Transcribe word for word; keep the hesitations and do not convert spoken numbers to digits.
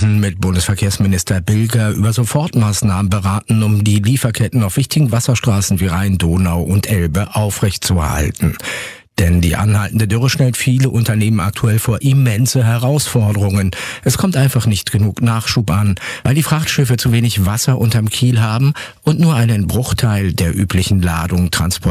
Stunden mit Bundesverkehrsminister Bilger über Sofortmaßnahmen beraten, um die Lieferketten auf wichtigen Wasserstraßen wie Rhein, Donau und Elbe aufrechtzuerhalten. Denn die anhaltende Dürre stellt viele Unternehmen aktuell vor immense Herausforderungen. Es kommt einfach nicht genug Nachschub an, weil die Frachtschiffe zu wenig Wasser unterm Kiel haben und nur einen Bruchteil der üblichen Ladung transportieren.